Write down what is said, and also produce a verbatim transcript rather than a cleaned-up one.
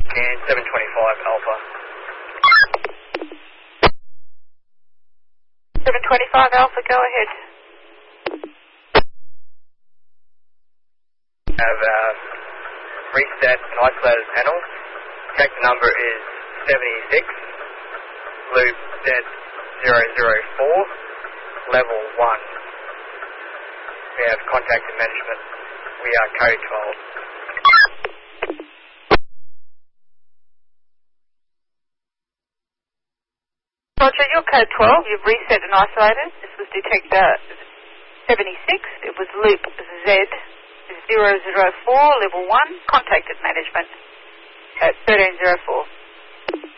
And seven twenty-five Alpha. seven twenty-five Alpha, go ahead. Have uh, reset and isolated panel. Check number is seventy-six. Loop Z zero zero four. Level one. We have contact and management. We are code twelve. Roger, you're code twelve. You've reset and isolated. This was detector seventy-six. It was loop Z zero zero four, level one, contacted management at thirteen zero four.